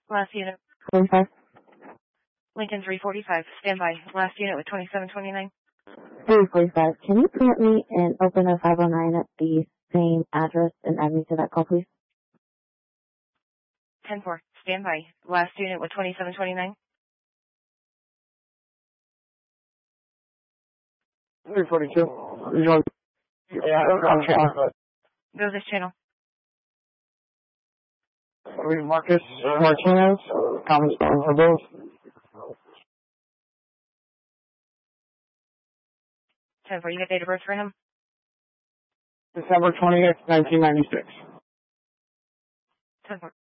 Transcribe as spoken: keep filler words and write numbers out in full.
Last unit. forty-five. Lincoln three forty-five. Stand by. Last unit with twenty-seven twenty-nine. three forty-five. Can you permit me and open a five oh nine at the same address and add me to that call, please? ten four. Stand by. Last unit with twenty-seven twenty-nine. three forty-two. Yeah, I'm trying. Go this channel. Read Marcus Martinez. Comments for both. ten four. You got date of birth for him? December twentieth, nineteen ninety-six. ten four.